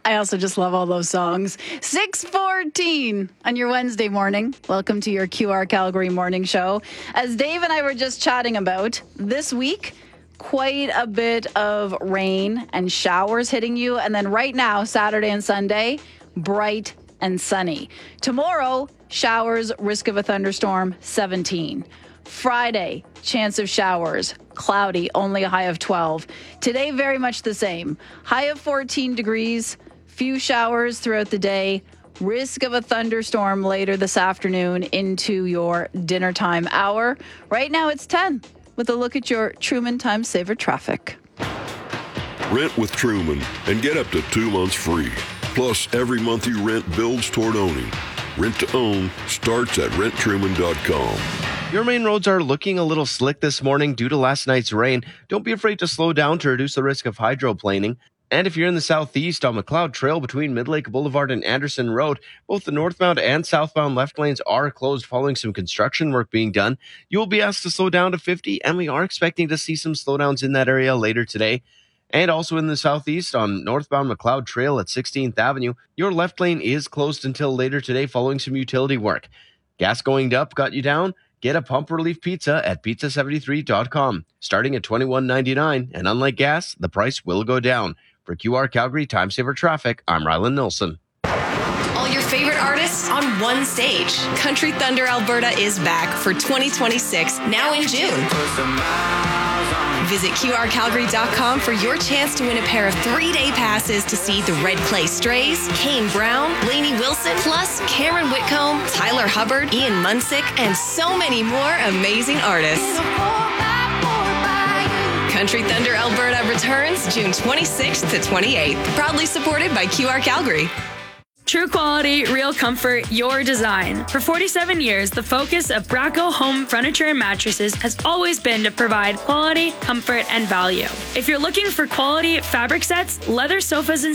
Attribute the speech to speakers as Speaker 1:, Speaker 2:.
Speaker 1: I also just love all those songs. 6:14 on your Wednesday morning. Welcome to your QR Calgary morning show. As Dave and I were just chatting about, this week, quite a bit of rain and showers hitting you. And then right now, Saturday and Sunday, bright and sunny. Tomorrow, showers, risk of a thunderstorm, 17. Friday, chance of showers, cloudy, only a high of 12. Today, very much the same. High of 14 degrees, few showers throughout the day, risk of a thunderstorm later this afternoon into your dinner time hour. Right now, it's 10 with a look at your Truman Time Saver traffic.
Speaker 2: Rent with Truman and get up to 2 months free. Plus, every month you rent builds toward owning. Rent to own starts at renttruman.com.
Speaker 3: Your main roads are looking a little slick this morning due to last night's rain. Don't be afraid to slow down to reduce the risk of hydroplaning. And if you're in the southeast on McLeod Trail between Mid-Lake Boulevard and Anderson Road, both the northbound and southbound left lanes are closed following some construction work being done. You will be asked to slow down to 50, and we are expecting to see some slowdowns in that area later today. And also in the southeast on northbound McLeod Trail at 16th Avenue, your left lane is closed until later today following some utility work. Gas going up got you down? Get a pump relief pizza at pizza73.com, starting at $21.99, and unlike gas, the price will go down. For QR Calgary Time Saver Traffic, I'm Rylan Nilsson.
Speaker 4: All your favorite artists on one stage. Country Thunder Alberta is back for 2026, now in June. Visit QRCalgary.com for your chance to win a pair of 3-day passes to see the Red Clay Strays, Kane Brown, Lainey Wilson, plus Cameron Whitcomb, Tyler Hubbard, Ian Munsick, and so many more amazing artists. Country Thunder Alberta returns June 26th to 28th. Proudly supported by QR Calgary.
Speaker 5: True quality, real comfort, your design. For 47 years, the focus of Bracco Home Furniture and Mattresses has always been to provide quality, comfort, and value. If you're looking for quality fabric sets, leather sofas, and